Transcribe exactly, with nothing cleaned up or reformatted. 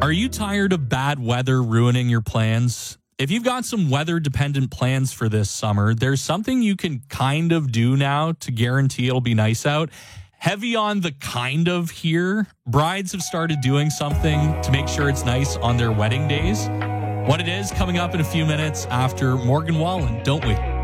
Are you tired of bad weather ruining your plans? If you've got some weather-dependent plans for this summer, there's something you can kind of do now to guarantee it'll be nice out. Heavy on the kind of here. Brides have started doing something to make sure it's nice on their wedding days. What it is coming up in a few minutes after Morgan Wallen, don't we?